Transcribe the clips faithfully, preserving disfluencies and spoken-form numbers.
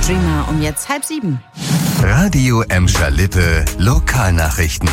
Dreamer um jetzt halb sieben. Radio Emscher Lippe Lokalnachrichten.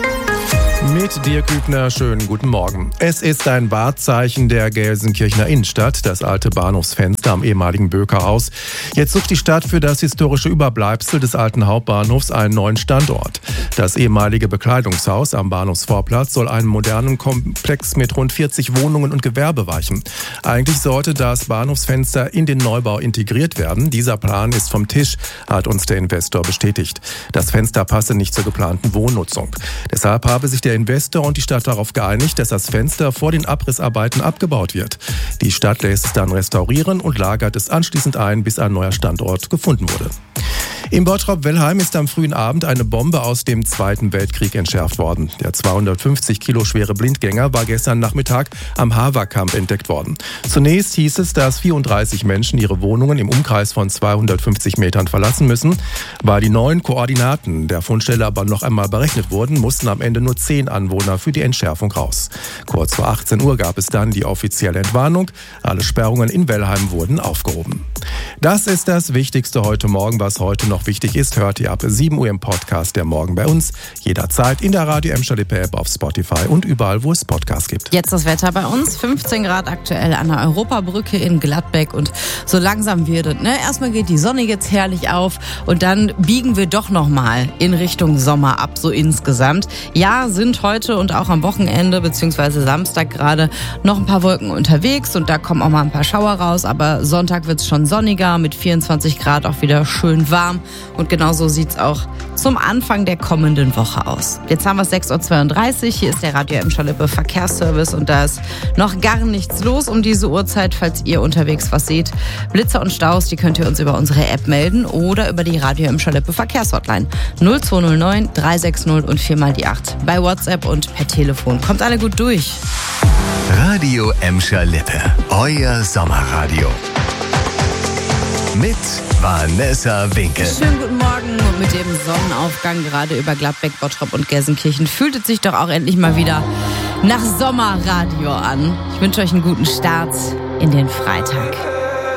Mit Dirk Hübner, schönen guten Morgen. Es ist ein Wahrzeichen der Gelsenkirchener Innenstadt, das alte Bahnhofsfenster am ehemaligen Bökerhaus. Jetzt sucht die Stadt für das historische Überbleibsel des alten Hauptbahnhofs einen neuen Standort. Das ehemalige Bekleidungshaus am Bahnhofsvorplatz soll einem modernen Komplex mit rund vierzig Wohnungen und Gewerbe weichen. Eigentlich sollte das Bahnhofsfenster in den Neubau integriert werden. Dieser Plan ist vom Tisch, hat uns der Investor bestätigt. Das Fenster passe nicht zur geplanten Wohnnutzung. Deshalb habe sich der Investor und die Stadt darauf geeinigt, dass das Fenster vor den Abrissarbeiten abgebaut wird. Die Stadt lässt es dann restaurieren und lagert es anschließend ein, bis ein neuer Standort gefunden wurde. Im Bottrop-Wellheim ist am frühen Abend eine Bombe aus dem Zweiten Weltkrieg entschärft worden. Der zweihundertfünfzig Kilo schwere Blindgänger war gestern Nachmittag am Haverkamp entdeckt worden. Zunächst hieß es, dass vierunddreißig Menschen ihre Wohnungen im Umkreis von zweihundertfünfzig Metern verlassen müssen. Weil die neuen Koordinaten der Fundstelle aber noch einmal berechnet wurden, mussten am Ende nur zehn Anwohner für die Entschärfung raus. Kurz vor achtzehn Uhr gab es dann die offizielle Entwarnung. Alle Sperrungen in Wellheim wurden aufgehoben. Das ist das Wichtigste heute Morgen, was heute noch wichtig ist, hört ihr ab sieben Uhr im Podcast der Morgen bei uns. Jederzeit in der Radio Emscher Lippe App, auf Spotify und überall, wo es Podcasts gibt. Jetzt das Wetter bei uns. fünfzehn Grad aktuell an der Europabrücke in Gladbeck und so langsam wird es. Ne? Erstmal geht die Sonne jetzt herrlich auf und dann biegen wir doch nochmal in Richtung Sommer ab, so insgesamt. Ja, sind heute und auch am Wochenende bzw. Samstag gerade noch ein paar Wolken unterwegs und da kommen auch mal ein paar Schauer raus, aber Sonntag wird es schon sonniger mit vierundzwanzig Grad, auch wieder schön warm. Und genauso sieht's auch zum Anfang der kommenden Woche aus. Jetzt haben wir sechs Uhr zweiunddreißig. Hier ist der Radio Emscher Lippe Verkehrsservice und da ist noch gar nichts los um diese Uhrzeit, falls ihr unterwegs was seht. Blitzer und Staus, die könnt ihr uns über unsere App melden oder über die Radio Emscher Lippe Verkehrshotline null zwei null neun drei sechs null und viermal die acht. Bei WhatsApp und per Telefon. Kommt alle gut durch. Radio Emscher Lippe, euer Sommerradio. Mit Vanessa Winkel. Schönen guten Morgen und mit dem Sonnenaufgang gerade über Gladbeck, Bottrop und Gelsenkirchen fühlt es sich doch auch endlich mal wieder nach Sommerradio an. Ich wünsche euch einen guten Start in den Freitag.